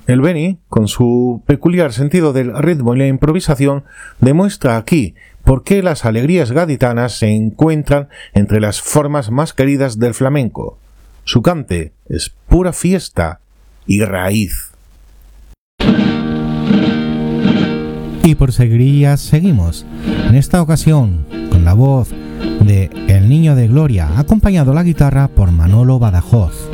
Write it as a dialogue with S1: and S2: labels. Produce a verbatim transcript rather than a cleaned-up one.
S1: El Beni, con su peculiar sentido del ritmo y la improvisación, demuestra aquí por qué las alegrías gaditanas se encuentran entre las formas más queridas del flamenco. Su cante es pura fiesta y raíz.
S2: Y por seguirías seguimos, en esta ocasión con la voz de El Niño de Gloria, acompañado a la guitarra por Manolo Badajoz.